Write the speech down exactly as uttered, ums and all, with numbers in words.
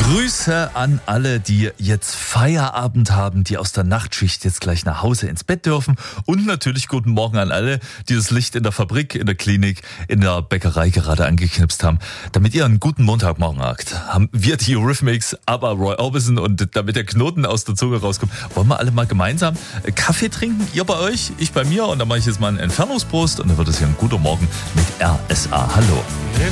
Grüße an alle, die jetzt Feierabend haben, die aus der Nachtschicht jetzt gleich nach Hause ins Bett dürfen. Und natürlich guten Morgen an alle, die das Licht in der Fabrik, in der Klinik, in der Bäckerei gerade angeknipst haben. Damit ihr einen guten Montagmorgen habt, haben wir die Eurythmics, aber Roy Orbison, und damit der Knoten aus der Zunge rauskommt, wollen wir alle mal gemeinsam Kaffee trinken? Ihr bei euch, ich bei mir, und dann mache ich jetzt mal einen Entfernungsprost und dann wird es hier ein guter Morgen mit R S A. Hallo.